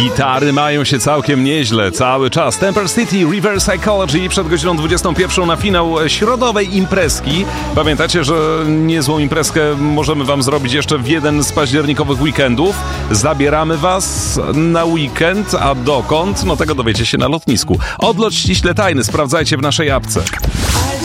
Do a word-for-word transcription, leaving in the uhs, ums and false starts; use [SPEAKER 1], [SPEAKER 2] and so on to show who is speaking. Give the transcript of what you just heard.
[SPEAKER 1] Gitary mają się całkiem nieźle, cały czas. Temper City, Reverse Psychology przed godziną dwudziestą pierwszą na finał środowej imprezki. Pamiętacie, że niezłą imprezkę możemy wam zrobić jeszcze w jeden z październikowych weekendów. Zabieramy was na weekend, a dokąd? No tego dowiecie się na lotnisku. Odlot ściśle tajny, sprawdzajcie w naszej apce.